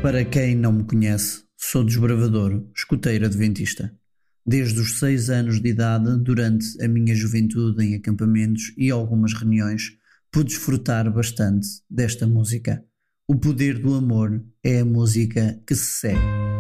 Para quem não me conhece, sou desbravador, escoteiro adventista. Desde os 6 anos de idade, durante a minha juventude em acampamentos e algumas reuniões, pude desfrutar bastante desta música. O poder do amor é a música que se segue.